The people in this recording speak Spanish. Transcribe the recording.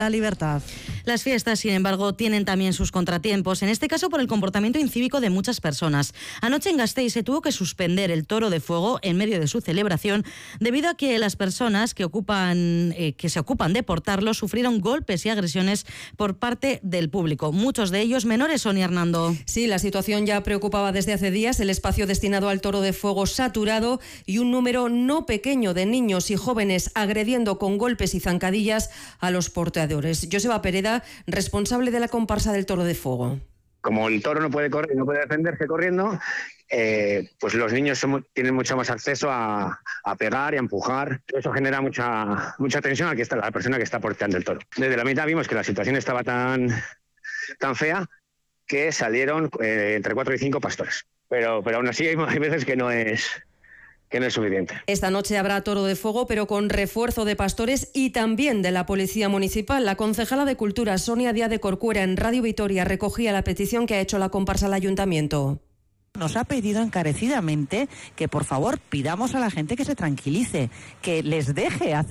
la libertad. Las fiestas, sin embargo, tienen también sus contratiempos, en este caso por el comportamiento incívico de muchas personas. Anoche en Gasteiz se tuvo que suspender el Toro de Fuego en medio de su celebración debido a que las personas que se ocupan de portarlo sufrieron golpes y agresiones por parte del público. Muchos de ellos menores, Sonia Hernando. Sí, la situación ya preocupaba desde hace días, el espacio destinado al Toro de Fuego saturado y un número no pequeño de niños y jóvenes agrediendo con golpes y zancadillas a los portadores. Joseba Pereda, responsable de la comparsa del Toro de Fuego. Como el toro no puede correr, no puede defenderse corriendo, pues los niños tienen mucho más acceso a pegar y a empujar. Eso genera mucha tensión a la persona que está porteando el toro. Desde la mitad vimos que la situación estaba tan fea que salieron entre 4 y 5 pastores. Pero aún así hay veces que no es suficiente. Esta noche habrá Toro de Fuego, pero con refuerzo de pastores y también de la Policía Municipal. La concejala de Cultura, Sonia Díaz de Corcuera, en Radio Vitoria, recogía la petición que ha hecho la comparsa al Ayuntamiento. Nos ha pedido encarecidamente que, por favor, pidamos a la gente que se tranquilice, que les deje hacer